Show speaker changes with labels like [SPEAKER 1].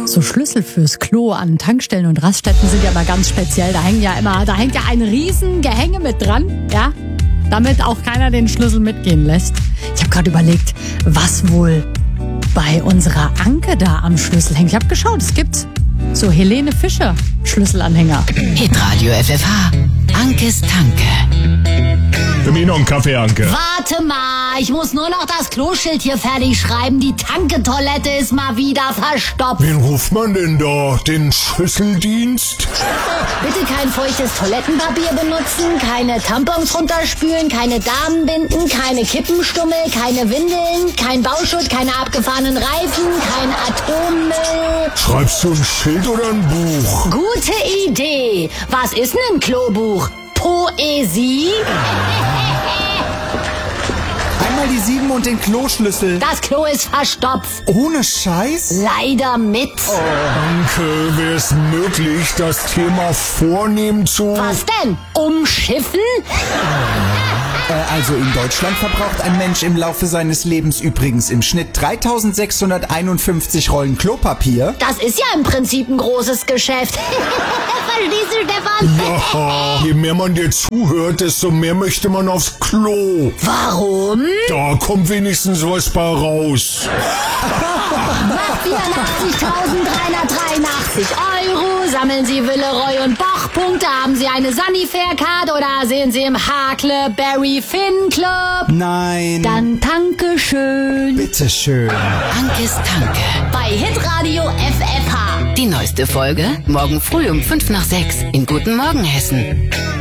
[SPEAKER 1] So Schlüssel fürs Klo an Tankstellen und Raststätten sind ja immer ganz speziell. Da hängt ja ein riesen Gehänge mit dran, ja, damit auch keiner den Schlüssel mitgehen lässt. Ich habe gerade überlegt, was wohl bei unserer Anke da am Schlüssel hängt. Ich habe geschaut, es gibt so Helene Fischer Schlüsselanhänger.
[SPEAKER 2] Hitradio FFH, Ankes Tanke.
[SPEAKER 3] Für mich noch einen Kaffee, Anke.
[SPEAKER 4] Warte mal, ich muss nur noch das Kloschild hier fertig schreiben. Die Tanke-Toilette ist mal wieder verstopft.
[SPEAKER 3] Wen ruft man denn da? Den Schlüsseldienst?
[SPEAKER 4] Bitte kein feuchtes Toilettenpapier benutzen, keine Tampons runterspülen, keine Damenbinden, keine Kippenstummel, keine Windeln, kein Bauschutt, keine abgefahrenen Reifen, kein Atommüll.
[SPEAKER 3] Schreibst du ein Schild oder ein Buch?
[SPEAKER 4] Gute Idee. Was ist denn ein Klobuch? Poesie?
[SPEAKER 5] Einmal die 7 und den Kloschlüssel.
[SPEAKER 4] Das Klo ist verstopft.
[SPEAKER 5] Ohne Scheiß?
[SPEAKER 4] Leider mit.
[SPEAKER 3] Anke, wäre es möglich, das Thema vornehm zu...
[SPEAKER 4] Was denn? Umschiffen?
[SPEAKER 5] Also in Deutschland verbraucht ein Mensch im Laufe seines Lebens übrigens im Schnitt 3651 Rollen Klopapier.
[SPEAKER 4] Das ist ja im Prinzip ein großes Geschäft. Verstehst du, Stefan?
[SPEAKER 3] Ja, je mehr man dir zuhört, desto mehr möchte man aufs Klo.
[SPEAKER 4] Warum?
[SPEAKER 3] Da kommt wenigstens was bei raus.
[SPEAKER 4] Macht 84.383 €. Sammeln Sie Willeroy und Boch Punkte. Haben Sie eine Sunnyfair-Card oder sehen Sie im Huckleberry Finn Club?
[SPEAKER 5] Nein.
[SPEAKER 4] Dann danke schön.
[SPEAKER 5] Bitteschön.
[SPEAKER 2] Ankes Tanke.
[SPEAKER 4] Bei Hitradio FFH.
[SPEAKER 2] Die neueste Folge morgen früh um 5 nach 6 in Guten Morgen Hessen.